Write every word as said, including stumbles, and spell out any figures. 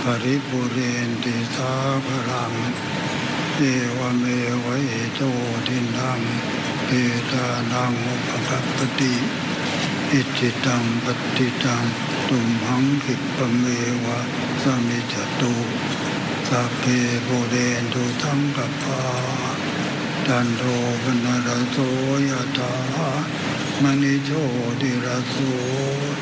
ปริปุเรนติสาภรังเอวเมวะอิโตทินังเปตานังอุปกัปปติอิจิตังปฏิตังตุมหังคิปะเมวะสมิจจตุสัพเพปุเรนตุสังกปาจันโทปนรสโสยถามณิโชติรสโส